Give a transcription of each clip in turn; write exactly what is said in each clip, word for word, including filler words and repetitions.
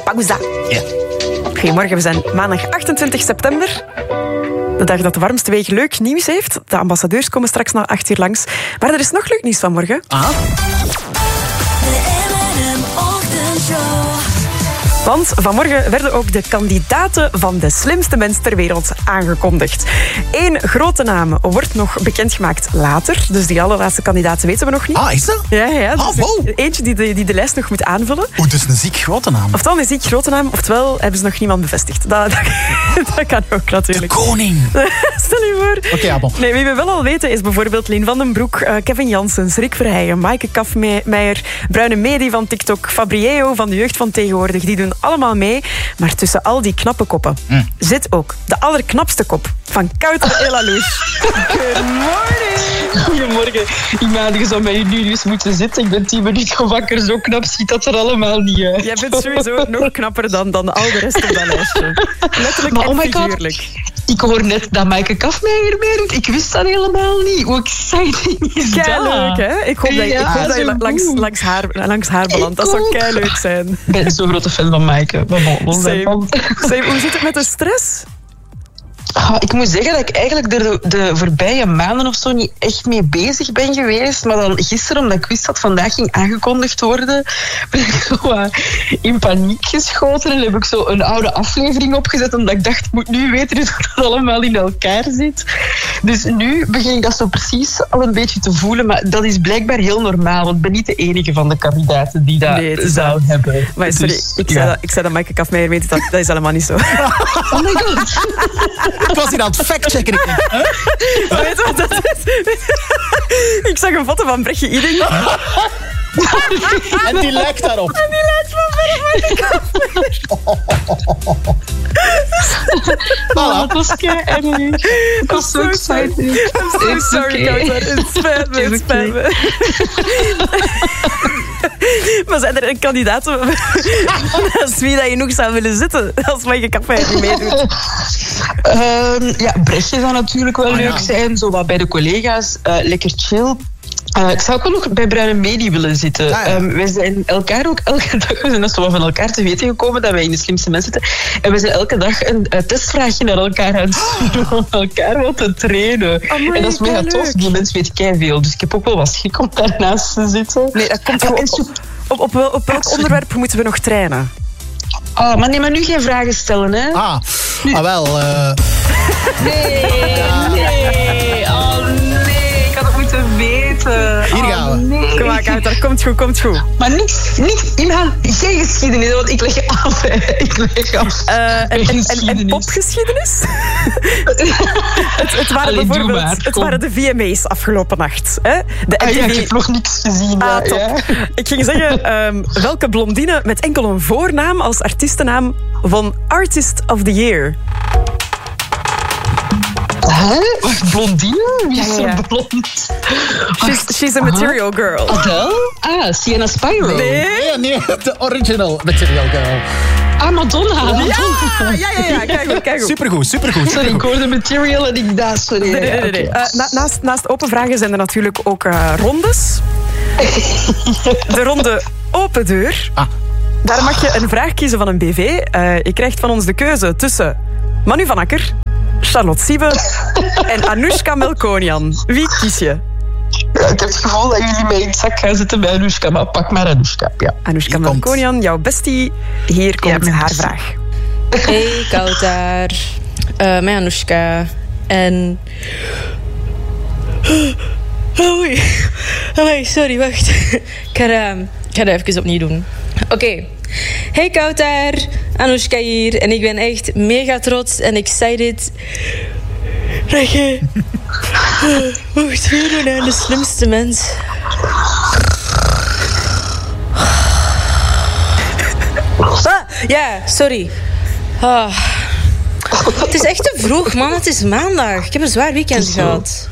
pauza. Ja. Goedemorgen, we zijn maandag achtentwintig september. De dag dat de warmste week leuk nieuws heeft. De ambassadeurs komen straks na acht uur langs. Maar er is nog leuk nieuws vanmorgen. Ah. Want vanmorgen werden ook de kandidaten van de slimste mens ter wereld aangekondigd. Eén grote naam wordt nog bekendgemaakt later. Dus die allerlaatste kandidaten weten we nog niet. Ah, is dat? Ja, ja. Dus ah, wow. Eentje die de, die de lijst nog moet aanvullen. Oeh, dus een ziek grote naam. Oftewel een ziek grote naam, oftewel hebben ze nog niemand bevestigd. Dat, dat, dat kan ook natuurlijk. De koning. Stel je voor. Oké, okay, ja, bon. Nee, wie we wel al weten is bijvoorbeeld Lien van den Broek, uh, Kevin Janssens, Rick Verheijen, Maaike Kafmeijer, Bruine Medi van TikTok, Fabrieo van de jeugd van tegenwoordig. Die doen allemaal mee. Maar tussen al die knappe koppen mm. zit ook de allerknapste kop van Kouter Elalouche. Good morning. Goedemorgen. Iemand, je zou mij nu eens moeten zitten. Ik ben tien minuten wakker. Zo knap ziet dat er allemaal niet uit. Jij bent sowieso nog knapper dan, dan al de rest op dat lijstje. Letterlijk maar, en oh figuurlijk. God, ik hoor net dat Maaike Kafmeijer meedoet. Ik wist dat helemaal niet. Hoe exciting is dat? Keileuk, hè? Ik hoop dat je, ja, ik hoop dat je langs, langs, haar, langs haar belandt. Dat zou keileuk zijn. Ik ben zo'n grote fan van Maaike. Same. Same. Hoe zit het met de stress? Ah, ik moet zeggen dat ik eigenlijk er de, de voorbije maanden of zo niet echt mee bezig ben geweest. Maar dan gisteren, omdat ik wist dat vandaag ging aangekondigd worden, ben ik zo uh, in paniek geschoten. En heb ik zo een oude aflevering opgezet, omdat ik dacht, ik moet nu weten hoe het allemaal in elkaar zit. Dus nu begin ik dat zo precies al een beetje te voelen. Maar dat is blijkbaar heel normaal, want ik ben niet de enige van de kandidaten die dat nee, zou dat. hebben. Maar sorry, dus, ik, ja. zei dat, ik zei dat Maaike Kafmeijer weet dat, dat is helemaal niet zo. Oh my god. Ik was hier aan het factchecken. Huh? Weet je wat dat is? Ik zag een foto van Brechtje Iding. En die lijkt daarop. En die lijkt van Maaike Kafmeijer. Oh, dat was kei erg. Ik was zo excited. I'm so sorry, Kouter. Het spijt me, het spijt me. Maar zijn er kandidaten naast wie dat je nog zou willen zitten als Maaike Kafmeijer niet meedoet? Um, ja, Brechtje zou natuurlijk wel oh, leuk ja. zijn. Zo wat bij de collega's. Uh, lekker chill. Uh, ik zou ook wel nog bij Bruine Medi willen zitten. Ja, ja. Um, wij zijn elkaar ook elke dag, we zijn net zo wat van elkaar te weten gekomen dat wij in de slimste mensen zitten. En we zijn elke dag een uh, testvraagje naar elkaar aan het sturen om elkaar wat te trainen. Oh, en dat is mega tof. Die mens weet keiveel. Dus ik heb ook wel wat schik om daarnaast te zitten. Nee, dat komt gewoon op, op, op, op, op welk onderwerp moeten we nog trainen? Oh, maar nee, maar nu geen vragen stellen, hè? Ah, ah wel. Uh... Nee, nee. Oh, nee. Ik had het moeten weten. Hier gaan we. Oh, nee. Kom maar, Kouter. Komt goed, komt goed. Maar niks, niks ingaan. Geen geschiedenis, want ik leg je af. Hè. Ik leg je af. Uh, en, en, en, en popgeschiedenis? het, het, waren Allee, bijvoorbeeld, maar, het waren de V M A's afgelopen nacht. Hè? De ah, ja, ik heb nog niks gezien. Ah, ja, top. Ja. Ik ging zeggen, um, welke blondine met enkel een voornaam als artiestennaam won Artist of the Year? Huh? Wacht, blondine? Wie is ja, ja. zo blond? She's, she's a material girl. Adele? Ah, Sienna Spyro. Nee. Nee, nee, de original material girl. Ah, Madonna. Ja, ja, ja, ja. Kijk goed, kijk goed. Supergoed, supergoed. Sorry, ik hoorde material en ik dacht, sorry. Nee, nee, nee. nee. Uh, na, naast, naast open vragen zijn er natuurlijk ook uh, rondes. De ronde open deur. Ah. Daar mag je een vraag kiezen van een B V. Uh, je krijgt van ons de keuze tussen Manu van Akker, Charlotte Siebe en Anoushka Melkonian. Wie kies je? Ja, ik heb het gevoel dat jullie mij in het zak gaan zitten bij Anoushka, maar pak maar Anoushka. Ja. Anoushka Melkonian, jouw bestie. Hier komt ja, haar bestie. Vraag. Hey, Kouter. Uh, mijn Anoushka. En... Oei. Oh, sorry, wacht. Ik ga, uh, ik ga dat even opnieuw doen. Oké. Okay. Hey Kouter, Anoushka hier. En ik ben echt mega trots en excited dat je mocht meedoen aan de slimste mens. Ah, ja, sorry. Ah. Het is echt te vroeg, man. Het is maandag. Ik heb een zwaar weekend gehad.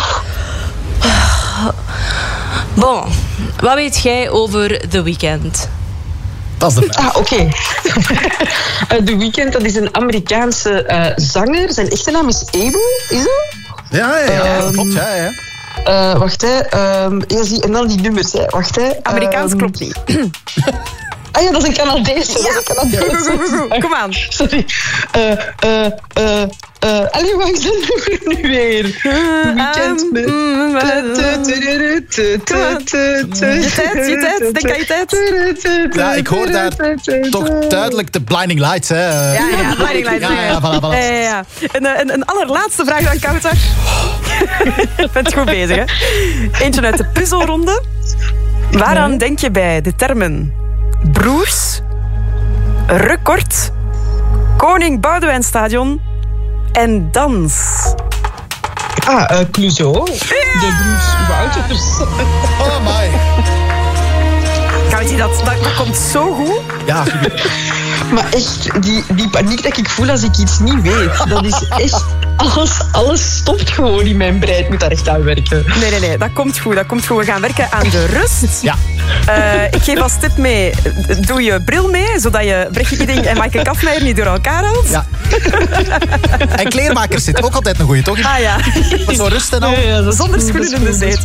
Bon, wat weet jij over The Weeknd? Dat is de vraag. Ah, oké. Okay. The Weeknd, dat is een Amerikaanse uh, zanger. Zijn echte naam is Abel, is dat? Ja, ja, ja. Um, klopt, ja, ja. Uh, wacht, hè. Um, ja, zie, en dan die nummers, hè. Wacht, hè. Amerikaans um, klopt niet. Ah ja, dat is een Canadese. Ja, dat is een Canadese. goed, goed, goed, goed. Kom aan. Sorry. Eh, eh, eh, eh. Allee, wat is dat nummer nu weer? Weekend met... Je tijd, je tijd. Denk aan je tijd. Ja, ik hoor daar toch duidelijk de Blinding Lights, hè. Ja, ja, Blinding Lights. Ja, ja, voilà, voilà. Ja, ja, ja. Een, een, een allerlaatste vraag dan, Kouter. Je bent goed bezig, hè? Eentje uit de puzzelronde. Waaraan denk je bij de termen broers, record, Koning Boudewijnstadion en dans? Ah, uh, Clouseau. Ja. De broers Wouters. Oh my. Koutie, dat, dat, dat komt zo goed. Ja. Maar echt, die, die paniek dat ik voel als ik iets niet weet, dat is echt... Alles, alles stopt gewoon in mijn brein. Ik moet daar echt aan werken. Nee, nee, nee. Dat komt goed. Dat komt goed. We gaan werken aan de rust. Ja. Uh, ik geef als tip mee. Doe je bril mee, zodat je Brechtje Kieding en Maaike Kafmeijer niet door elkaar haalt. Ja. En kleermakers zit ook altijd een goeie, toch? Ah ja. Met zo'n rust en al. Ja, ja, dat is Zonder goed, schoenen dat in is de goed. zetel.